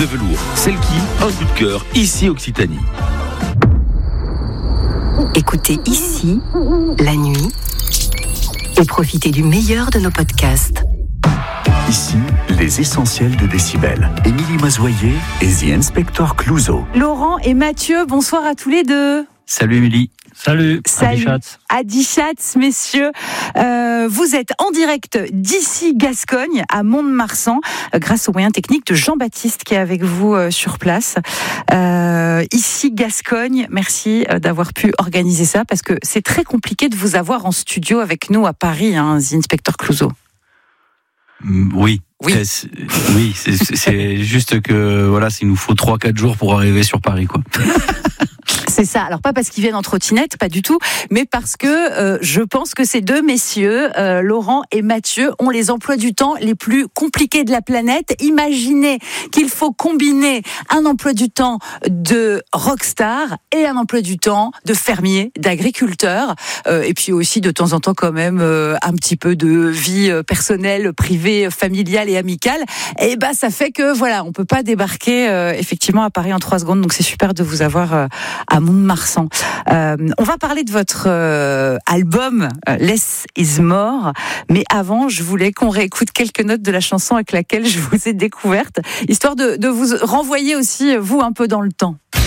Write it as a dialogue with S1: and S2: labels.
S1: de velours Selkie, un coup de cœur, ici Occitanie.
S2: Écoutez ici, la nuit, et profitez du meilleur de nos podcasts.
S3: Ici, les essentiels de Décibel. Émilie Mazoyer et The Inspector Clouseau.
S4: Laurent et Mathieu, bonsoir à tous les deux.
S5: Salut Émilie.
S6: Salut.
S4: Adi Schatz, messieurs. Vous êtes en direct d'ici Gascogne, à Mont-de-Marsan, grâce aux moyens techniques de Jean-Baptiste qui est avec vous sur place. Ici Gascogne, merci d'avoir pu organiser ça, parce que c'est très compliqué de vous avoir en studio avec nous à Paris, The Inspector Clouseau.
S5: Oui. C'est juste que voilà, il nous faut 3-4 jours pour arriver sur Paris, quoi.
S4: C'est ça. Alors pas parce qu'ils viennent en trottinette, pas du tout, mais parce que je pense que ces deux messieurs, Laurent et Mathieu, ont les emplois du temps les plus compliqués de la planète. Imaginez qu'il faut combiner un emploi du temps de rockstar et un emploi du temps de fermier, d'agriculteur, et puis aussi de temps en temps quand même un petit peu de vie personnelle, privée, familiale et amicale. Et ça fait que voilà, on peut pas débarquer effectivement à Paris en 3 secondes. Donc c'est super de vous avoir à Mont-de-Marsan. On va parler de votre album Less is More, mais avant, je voulais qu'on réécoute quelques notes de la chanson avec laquelle je vous ai découverte, histoire de vous renvoyer aussi, vous, un peu dans le temps.